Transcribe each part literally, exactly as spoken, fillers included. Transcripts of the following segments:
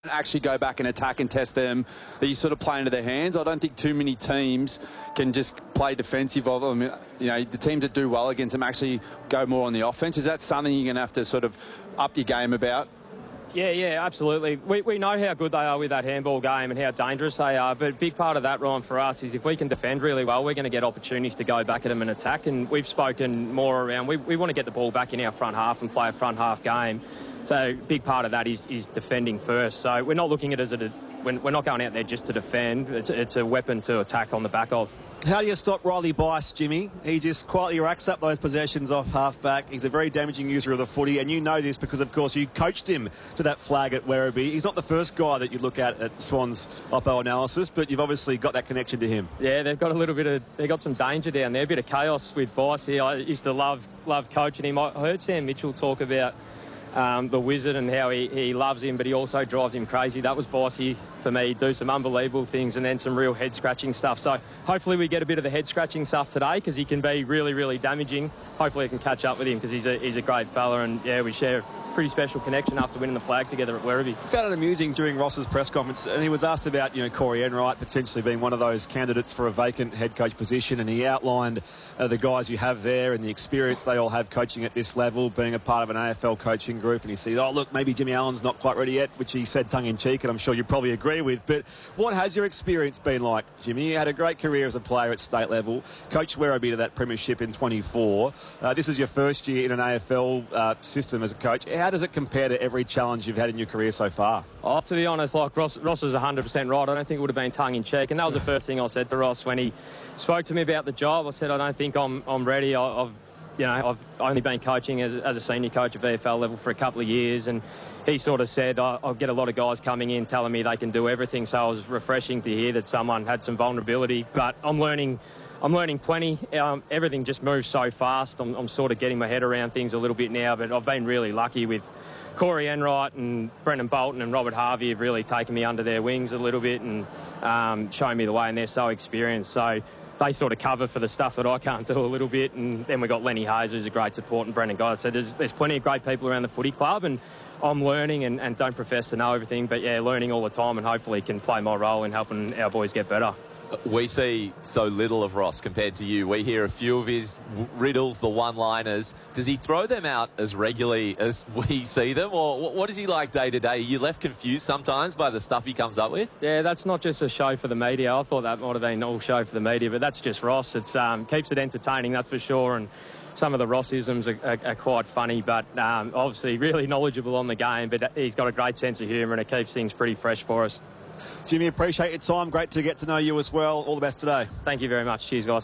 actually go back and attack and test them, that you sort of play into their hands. I don't think too many teams can just play defensive of them. You know, the teams that do well against them actually go more on the offense. Is that something you're going to have to sort of up your game about? Yeah, yeah, absolutely. We, we know how good they are with that handball game and how dangerous they are, but a big part of that, Ryan, for us is if we can defend really well, we're going to get opportunities to go back at them and attack, and we've spoken more around, we, we want to get the ball back in our front half and play a front half game. So a big part of that is, is defending first. So we're not looking at it as a, we're not going out there just to defend. It's, it's a weapon to attack on the back of. How do you stop Riley Bice, Jimmy? He just quietly racks up those possessions off half-back. He's a very damaging user of the footy, and you know this because, of course, you coached him to that flag at Werribee. He's not the first guy that you look at at Swans Oppo analysis, but you've obviously got that connection to him. Yeah, they've got a little bit of, they've got some danger down there, a bit of chaos with Bice here. I used to love, love coaching him. I heard Sam Mitchell talk about Um, the Wizard and how he, he loves him, but he also drives him crazy. That was Bossy for me. Do some unbelievable things and then some real head-scratching stuff. So hopefully we get a bit of the head-scratching stuff today because he can be really, really damaging. Hopefully I can catch up with him because he's a, he's a great fella, and, yeah, we share a pretty special connection after winning the flag together at Werribee. I found it amusing during Ross's press conference, and he was asked about, you know, Corey Enright potentially being one of those candidates for a vacant head coach position, and he outlined uh, the guys you have there and the experience they all have coaching at this level, being a part of an A F L coaching group, and he said, oh, look, maybe Jimmy Allen's not quite ready yet, which he said tongue-in-cheek, and I'm sure you probably agree with. But what has your experience been like, Jimmy? You had a great career as a player at state level, coached Werribee to that premiership in twenty-four. Uh, this is your first year in an A F L uh, system as a coach. How does it compare to every challenge you've had in your career so far? Oh, to be honest, like Ross, Ross is one hundred percent right. I don't think it would have been tongue-in-cheek, and that was the first thing I said to Ross when he spoke to me about the job. I said, I don't think I'm, I'm ready. I, I've You know, I've only been coaching as, as a senior coach at V F L level for a couple of years, and he sort of said, I, I get a lot of guys coming in telling me they can do everything, so it was refreshing to hear that someone had some vulnerability. But I'm learning I'm learning plenty. Um, everything just moves so fast. I'm, I'm sort of getting my head around things a little bit now, but I've been really lucky with Corey Enright and Brendan Bolton and Robert Harvey have really taken me under their wings a little bit and um, shown me the way, and they're so experienced. So they sort of cover for the stuff that I can't do a little bit. And then we've got Lenny Hayes, who's a great support, and Brendan Guy. So there's, there's plenty of great people around the footy club, and I'm learning and, and don't profess to know everything, but, yeah, learning all the time, and hopefully can play my role in helping our boys get better. We see so little of Ross compared to you. We hear a few of his riddles, the one-liners. Does he throw them out as regularly as we see them, or what is he like day to day? Are you left confused sometimes by the stuff he comes up with? Yeah, that's not just a show for the media. I thought that might have been all show for the media, but that's just Ross. It um, keeps it entertaining, that's for sure, and some of the Rossisms are, are, are quite funny, but um, obviously really knowledgeable on the game, but he's got a great sense of humour, and it keeps things pretty fresh for us. Jimmy, appreciate your time. Great to get to know you as well. All the best today. Thank you very much. Cheers, guys.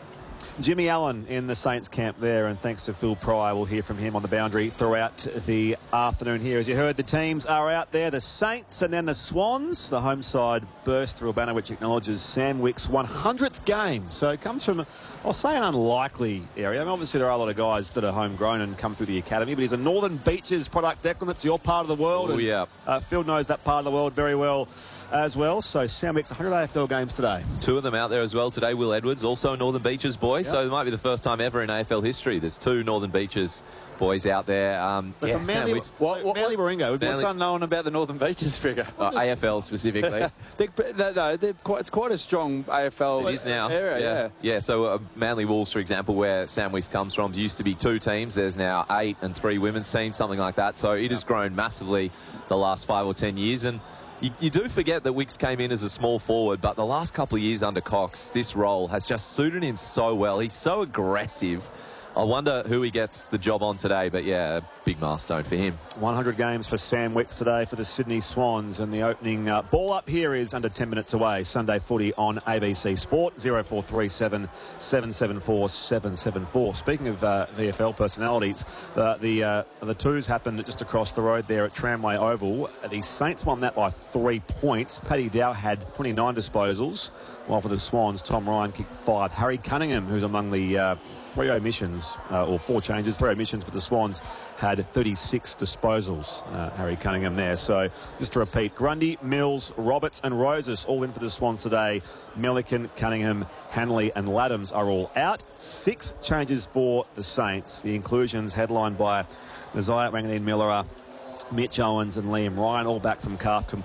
Jimmy Allen in the Saints camp there, and thanks to Phil Pryor, we'll hear from him on the boundary throughout the afternoon here. As you heard, the teams are out there, the Saints and then the Swans. The home side burst through a banner which acknowledges Sam Wick's one hundredth game. So it comes from, I'll say, an unlikely area. I mean, obviously there are a lot of guys that are homegrown and come through the academy, but he's a Northern Beaches product, Declan. That's your part of the world. Oh, and, yeah. Uh, Phil knows that part of the world very well as well. So Sam Wick's one hundred A F L games today. Two of them out there as well today. Will Edwards, also a Northern Beaches boy. Yep. So it might be the first time ever in A F L history there's two Northern Beaches boys out there. Um, so yeah, for Manly, Wicks, what, what, Manly Warringah, what's unknown about the Northern Beaches figure? Uh, A F L specifically. they're, no, they're quite, it's quite a strong A F L it is now. area. Yeah, yeah. yeah. So uh, Manly Wolves, for example, where Sam Wicks comes from, used to be two teams. There's now eight and three women's teams, something like that. So it has grown massively the last five or ten years. And You, you do forget that Wicks came in as a small forward, but the last couple of years under Cox, this role has just suited him so well. He's so aggressive. I wonder who he gets the job on today, but yeah, big milestone for him. one hundred games for Sam Wicks today for the Sydney Swans, and the opening uh, ball up here is under ten minutes away. Sunday footy on A B C Sport, zero four three seven, seven seven four, seven seven four. Speaking of uh, V F L personalities, uh, the uh, the twos happened just across the road there at Tramway Oval. The Saints won that by three points. Paddy Dow had twenty-nine disposals, while for the Swans, Tom Ryan kicked five. Harry Cunningham, who's among the uh, three omissions, uh, or four changes, three omissions for the Swans, had thirty-six disposals, uh, Harry Cunningham there. So just to repeat, Grundy, Mills, Roberts and Roses all in for the Swans today. Milliken, Cunningham, Hanley and Laddams are all out. Six changes for the Saints. The inclusions headlined by Nasiah Ranganine Miller, Mitch Owens and Liam Ryan, all back from calf complaints.